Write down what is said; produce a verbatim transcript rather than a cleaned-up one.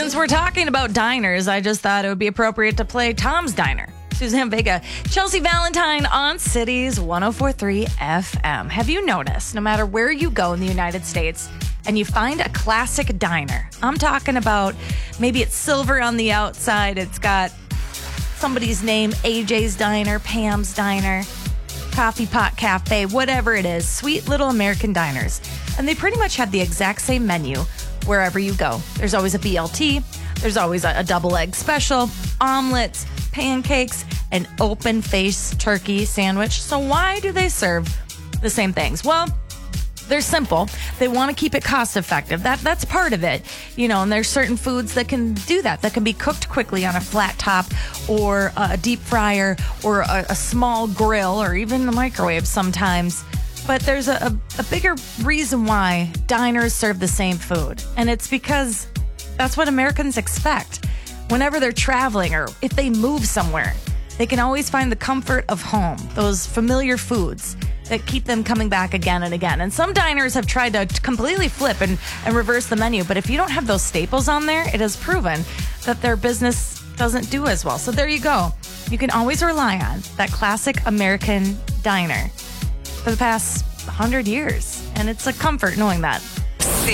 Since we're talking about diners, I just thought it would be appropriate to play Tom's Diner. Suzanne Vega, Chelsea Valentine on Cities one oh four point three F M. Have you noticed, no matter where you go in the United States, and you find a classic diner, I'm talking about maybe it's silver on the outside, it's got somebody's name, A J's Diner, Pam's Diner, Coffee Pot Cafe, whatever it is, sweet little American diners. And they pretty much have the exact same menu wherever you go. There's always a B L T, there's always a, a double egg special, omelets, pancakes, an open face turkey sandwich. So why do they serve the same things? Well, they're simple. They want to keep it cost effective. That that's part of it. You know, and there's certain foods that can do that, that can be cooked quickly on a flat top or a deep fryer or a, a small grill or even the microwave sometimes. But there's a, a, a bigger reason why diners serve the same food. And it's because that's what Americans expect. Whenever they're traveling or if they move somewhere, they can always find the comfort of home, those familiar foods that keep them coming back again and again. And some diners have tried to completely flip and, and reverse the menu. But if you don't have those staples on there, it has proven that their business doesn't do as well. So there you go. You can always rely on that classic American diner for the past one hundred years. And it's a comfort knowing that.